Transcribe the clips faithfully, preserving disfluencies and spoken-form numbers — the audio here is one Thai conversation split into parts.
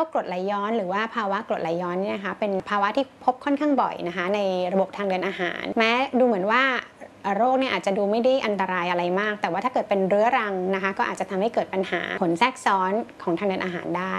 คกรดไหลย้อนหรือว่าภาวะกรดไหลย้อนเนี่ยนะคะเป็นภาวะที่พบค่อนข้างบ่อยนะคะในระบบทางเดินอาหารแม้ดูเหมือนว่าโรคเนี่ยอาจจะดูไม่ได้อันตรายอะไรมากแต่ว่าถ้าเกิดเป็นเรื้อรังนะคะก็อาจจะทำให้เกิดปัญหาผลแทรกซ้อนของทางเดินอาหารได้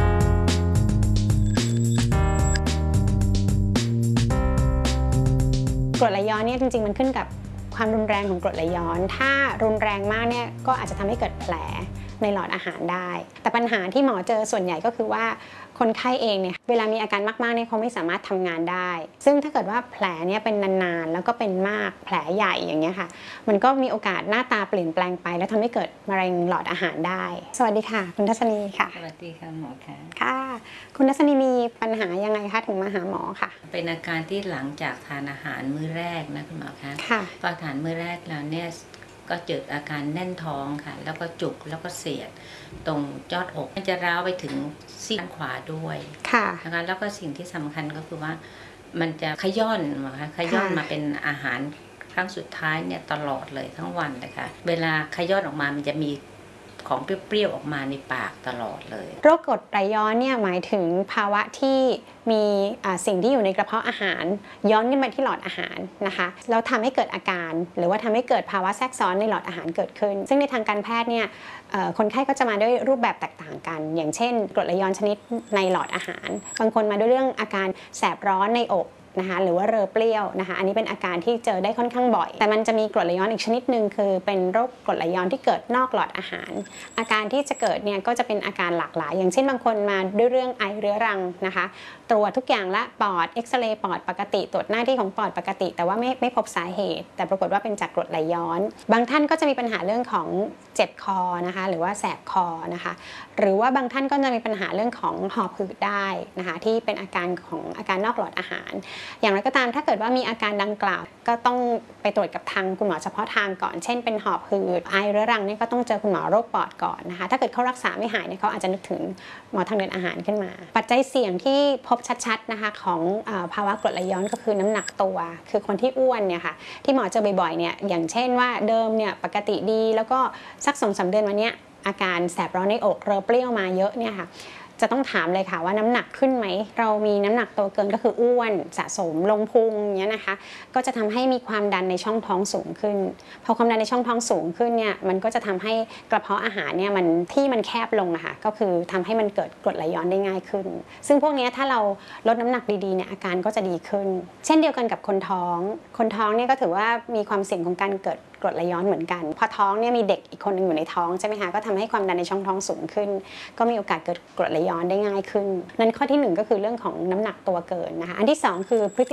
กรดไหลย้อนเนี่ยจริงๆมันขึ้นกับความรุนแรงของกรดไหลย้อนถ้ารุนแรงมากเนี่ยก็อาจจะทำให้เกิดแผลในหลอดอาหารได้แต่ปัญหาที่หมอเจอส่วนใหญ่ก็คือว่าคนไข้เองเนี่ยเวลามีอาการมากๆเนี่ยเขาไม่สามารถทำงานได้ซึ่งถ้าเกิดว่าแผลเนี่ยเป็นนานๆแล้วก็เป็นมากแผลใหญ่อย่างเงี้ยค่ะมันก็มีโอกาสหน้าตาเปลี่ยนแปลงไปแล้วทำให้เกิดมะเร็งหลอดอาหารได้สวัสดีค่ะคุณทัศนีค่ะสวัสดีค่ะหมอค่ะค่ะคุณทัศนีมีปัญหายังไงคะถึงมาหาหมอค่ะเป็นอาการที่หลังจากทานอาหารมื้อแรกนะคุณหมอคะค่ะพอทานมื้อแรกแล้วเนี่ยก็เกิดอาการแน่นท้องค่ะแล้วก็จุกแล้วก็เสียดตรงยอดอกมันจะร้าวไปถึงซี่ด้านขวาด้วยค่ะนะคะแล้วก็สิ่งที่สำคัญก็คือว่ามันจะขย้อนนะคะขย้อนมาเป็นอาหารครั้งสุดท้ายเนี่ยตลอดเลยทั้งวันเลยค่ะเวลาขย้อนออกมามันจะมีของเปรี้ยวๆออกมาในปากตลอดเลยโรคกรดไหลย้อนเนี่ยหมายถึงภาวะที่มีสิ่งที่อยู่ในกระเพาะอาหารย้อนขึ้นมาที่หลอดอาหารนะคะแล้วทำให้เกิดอาการหรือว่าทำให้เกิดภาวะแทรกซ้อนในหลอดอาหารเกิดขึ้นซึ่งในทางการแพทย์เนี่ยคนไข้ก็จะมาด้วยรูปแบบแตกต่างกันอย่างเช่นกรดไหลย้อนชนิดในหลอดอาหารบางคนมาด้วยเรื่องอาการแสบร้อนในอกนะคะหรือว่าเรอเปรี้ยวนะคะอันนี้เป็นอาการที่เจอได้ค่อนข้างบ่อยแต่มันจะมีกรดไหลย้อนอีกชนิดหนึ่งคือเป็นโรคกรดไหลย้อนที่เกิดนอกหลอดอาหารอาการที่จะเกิดเนี่ยก็จะเป็นอาการหลากหลายอย่างเช่นบางคนมาด้วยเรื่องไอเรื้อรังนะคะตรวจทุกอย่างละปอดเอ็กซเรย์ปอดปกติตรวจหน้าที่ของปอดปกติแต่ว่าไม่ไม่พบสาเหตุแต่ปรากฏว่าเป็นจากกรดไหลย้อนบางท่านก็จะมีปัญหาเรื่องของเจ็บคอนะคะหรือว่าแสบคอนะคะหรือว่าบางท่านก็จะมีปัญหาเรื่องของหอบหืดได้นะคะที่เป็นอาการของอาการนอกหลอดอาหารอย่างไรก็ตามถ้าเกิดว่ามีอาการดังกล่าวก็ต้องไปตรวจกับทางคุณหมอเฉพาะทางก่อนเช่นเป็นหอบหืดไอเรื้อรังนี่ก็ต้องเจอคุณหมอโรคปอดก่อนนะคะถ้าเกิดเขารักษาไม่หายเนี่ยเขาอาจจะนึกถึงหมอทางเดินอาหารขึ้นมาปัจจัยเสี่ยงที่พบชัดๆนะคะของภาวะกรดไหลย้อนก็คือน้ำหนักตัวคือคนที่อ้วนเนี่ยค่ะที่หมอเจอบ่อยๆเนี่ยอย่างเช่นว่าเดิมเนี่ยปกติดีแล้วก็สักสองสามเดือนมาเนี้ยอาการแสบร้อนในอกเรอเปรี้ยวมาเยอะเนี่ยค่ะจะต้องถามเลยค่ะว่าน้ำหนักขึ้นไหมเรามีน้ำหนักตัวเกินก็คืออ้วนสะสมลงพุงอย่างเงี้ยนะคะก็จะทำให้มีความดันในช่องท้องสูงขึ้นพอความดันในช่องท้องสูงขึ้นเนี่ยมันก็จะทำให้กระเพาะอาหารเนี่ยมันที่มันแคบลงอะค่ะก็คือทำให้มันเกิดกรดไหลย้อนได้ง่ายขึ้นซึ่งพวกนี้ถ้าเราลดน้ำหนักดีๆเนี่ยอาการก็จะดีขึ้นเช่นเดียวกันกับคนท้องคนท้องเนี่ยก็ถือว่ามีความเสี่ยงของการเกิดกรดไหลย้อนเหมือนกันพอท้องเนี่ยมีเด็กอีกคนนึงอยู่ในท้องใช่ไหมคะก็ทำให้ความดันในช่องท้องสูงขึ้นก็มีโอกาสเกิดกรดไหลย้อนได้ง่ายขึ้นนั้นข้อที่หนึ่งก็คือเรื่องของน้ำหนักตัวเกินนะคะอันที่สองคือพฤติ